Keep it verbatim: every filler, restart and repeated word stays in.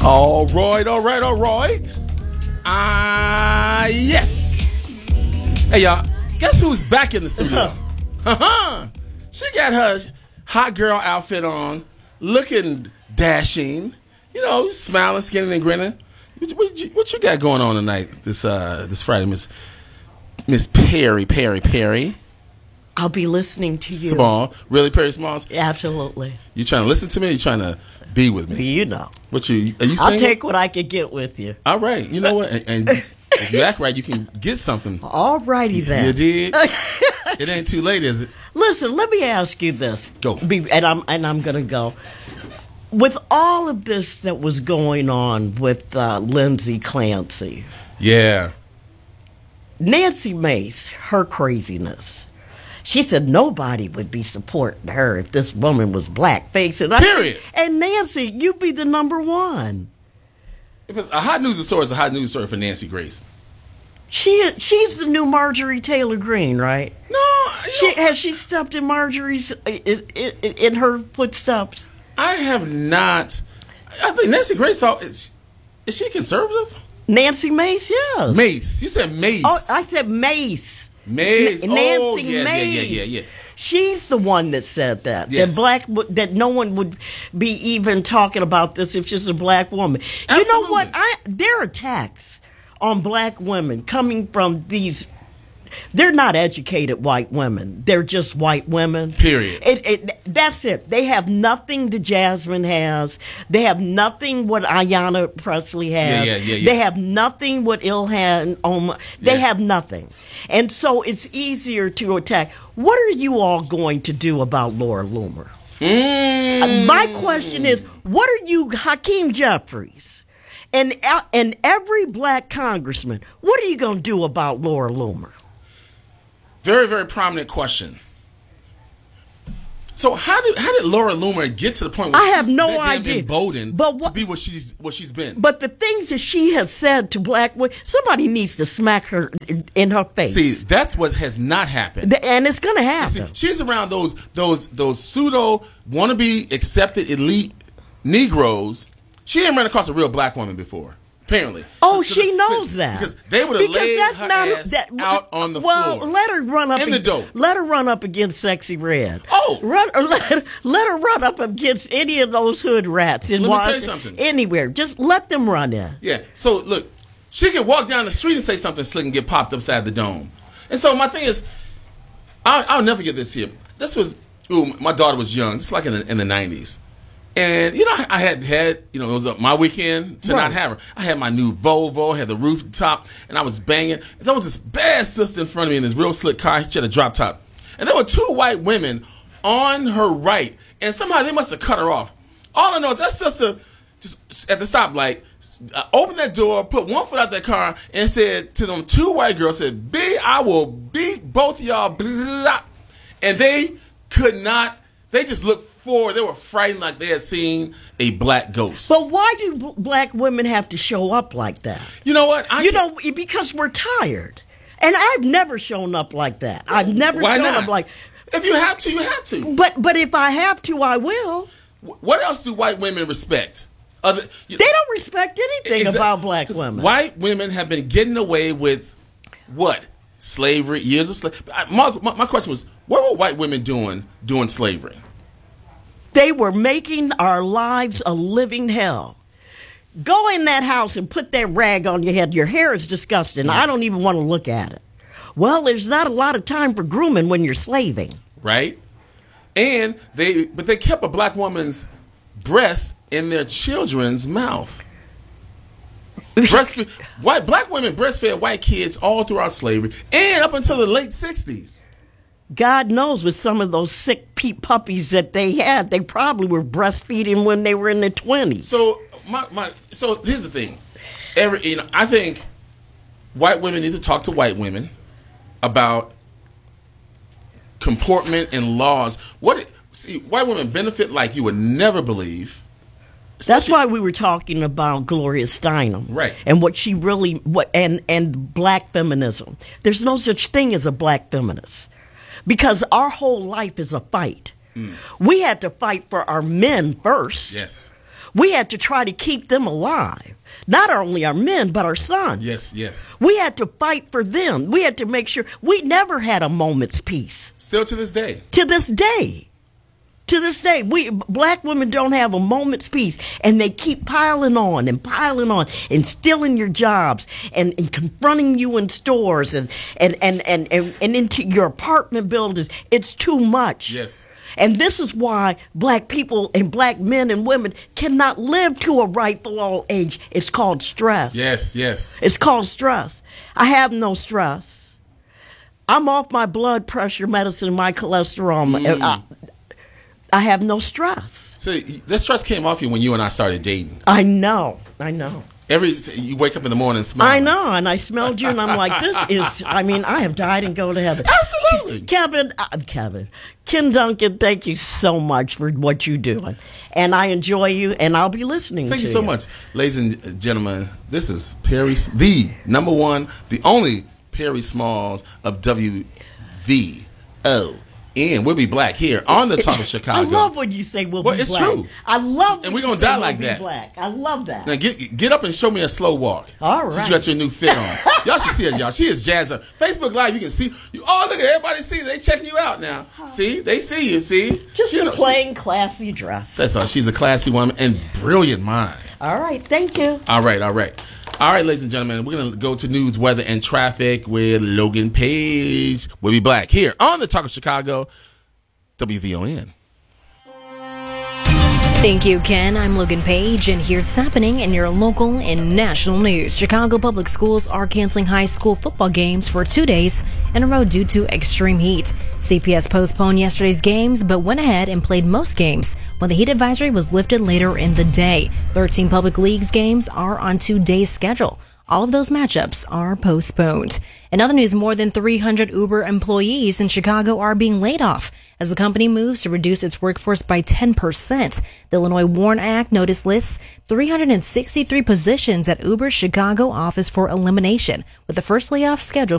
All right, all right, all right. Ah, uh, yes. Hey, y'all, guess who's back in the studio? Uh-huh. She got her hot girl outfit on, looking dashing, you know, smiling, skinning, and grinning. What, what, you, what you got going on tonight, this uh, this Friday, Miss Miss Perry, Perry, Perry? I'll be listening to you. Small. Really, Perry Smalls? Absolutely. You trying to listen to me or you trying to be with me? You know. What you, are you saying? I'll take what I can get with you. All right. You know what? And, and if you act right, you can get something. All righty then. You did? It ain't too late, is it? Listen, let me ask you this. Go. Be, and I'm, and I'm going to go. With all of this that was going on with uh, Lindsay Clancy. Yeah. Nancy Mace, her craziness. She said nobody would be supporting her if this woman was blackface. And I Period. Said, and Nancy, you be the number one. If it's a hot news story, it's a hot news story for Nancy Grace. She she's the new Marjorie Taylor Greene, right? No, she has she stepped in Marjorie's in, in, in her footsteps. I have not. I think Nancy Grace. Is, is she conservative? Nancy Mace, yes. Mace. You said Mace. Oh, I said Mace. Mace. N- Nancy oh, yeah, Mace. Yeah, yeah, yeah, yeah. She's the one that said that. Yes. That black that no one would be even talking about this if she's a black woman. Absolutely. You know what? I there are attacks on black women coming from these. They're not educated white women. They're just white women. Period. It, it, that's it. They have nothing that Jasmine has. They have nothing what Ayanna Presley has. Yeah, yeah, yeah, yeah. They have nothing what Ilhan Omar. They Yeah. have nothing. And so it's easier to attack. What are you all going to do about Laura Loomer? Mm. Uh, my question is, what are you, Hakeem Jeffries, and, uh, and every black congressman, what are you going to do about Laura Loomer? Very, very prominent question. So how did how did Laura Loomer get to the point where I she's have no that damn idea. emboldened But what- to be what she's what she's been? But the things that she has said to black women, somebody needs to smack her in, in her face. See, that's what has not happened. The- and it's going to See, happen. she's around those those those pseudo wannabe accepted elite Negroes. She ain't run across a real black woman before. Apparently. Oh, Because- she knows that. Because they would have Because laid that's her not ass that, out on the well, floor. Well, let her run up In the ag- dope. Let her run up against Sexy Red. Oh. run or let, let her run up against any of those hood rats in Let me tell you Washington. something. Anywhere, just let them run in. Yeah. So look, she could walk down the street and say something slick and get popped upside the dome. And so my thing is, I'll, I'll never get this here. This was, ooh, my daughter was young. This is like in the, in the nineties. And, you know, I had had, you know, it was my weekend to Right. not have her. I had my new Volvo, I had the rooftop, and I was banging. And there was this bad sister in front of me in this real slick car. She had a drop top. And there were two white women on her right, and somehow they must have cut her off. All I know is that sister, just at the stoplight, uh, opened that door, put one foot out that car, and said to them two white girls, said, B, I will beat both of y'all, blah, blah, blah. And they could not. They just looked forward. They were frightened like they had seen a black ghost. But why do b- black women have to show up like that? You know what? I you can't- know, because we're tired. And I've never shown up like that. I've never Why shown not? up like. If you have to, you have to. But but if I have to, I will. Wh- What else do white women respect? Other, you, They don't respect anything Exa- about black 'cause women. White women have been getting away with what? Slavery, years of slavery. My, my, my question was, what were white women doing during slavery? They were making our lives a living hell. Go in that house and put that rag on your head. Your hair is disgusting. I don't even want to look at it. Well, there's not a lot of time for grooming when you're slaving. Right? And they, but they kept a black woman's breast in their children's mouth. Breastfeed, white black women breastfed white kids all throughout slavery and up until the late sixties. God knows with some of those sick pe- puppies that they had, they probably were breastfeeding when they were in their twenties. So my, my so here's the thing. Every you know, I think white women need to talk to white women about comportment and laws. What see, white women benefit like you would never believe. That's why we were talking about Gloria Steinem, Right. And what she really what and and black feminism. There's no such thing as a black feminist because our whole life is a fight. Mm. We had to fight for our men first. Yes. We had to try to keep them alive. Not only our men, but our sons. Yes, yes. We had to fight for them. We had to make sure we never had a moment's peace. Still to this day. To this day. To this day, we black women don't have a moment's peace, and they keep piling on and piling on and stealing your jobs and, and confronting you in stores and and, and, and, and and into your apartment buildings. It's too much. Yes. And this is why black people and black men and women cannot live to a rightful old age. It's called stress. Yes, yes. It's called stress. I have no stress. I'm off my blood pressure medicine, my cholesterol. Mm. I, I have no stress. So that stress came off you when you and I started dating. I know. I know. Every you wake up in the morning and smell. I know, and I smelled you, and I'm like, this is. I mean, I have died and go to heaven. Absolutely, Kevin. Uh, Kevin, Ken Duncan. Thank you so much for what you're doing, and I enjoy you, and I'll be listening. Thank to you so you. much, ladies and gentlemen. This is Perry, the number one, the only Perry Smalls of W V O. And we'll be black here on the Talk of Chicago. I love when you say we'll well, be it's black. true. I love when and we're you gonna say die we'll like be that. Black. I love that. Now get get up and show me a slow walk. All right. Since you got your new fit on. Y'all should see it, y'all. She is jazzed up. Facebook Live, you can see you. Oh, look at everybody see. They checking you out now. See, they see you. See, Just she, a know, plain, she, classy dress. That's all. She's a classy woman and brilliant mind. All right. Thank you. All right, all right. All right, ladies and gentlemen, we're going to go to news, weather, and traffic with Logan Page. We'll be black here on the Talk of Chicago, W V O N. Thank you, Ken. I'm Logan Page, and here's what's happening in your local and national news. Chicago Public Schools are canceling high school football games for two days in a row due to extreme heat. C P S postponed yesterday's games, but went ahead and played most games when the heat advisory was lifted later in the day. thirteen public leagues games are on two days' schedule. All of those matchups are postponed. In other news, more than three hundred Uber employees in Chicago are being laid off as the company moves to reduce its workforce by ten percent. The Illinois WARN Act notice lists three hundred sixty-three positions at Uber's Chicago office for elimination, with the first layoff scheduled